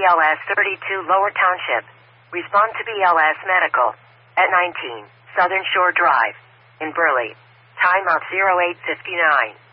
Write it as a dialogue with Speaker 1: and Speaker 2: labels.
Speaker 1: BLS 32 Lower Township. Respond to BLS Medical at 19 Southern Shore Drive in Burley. Time of 08:59.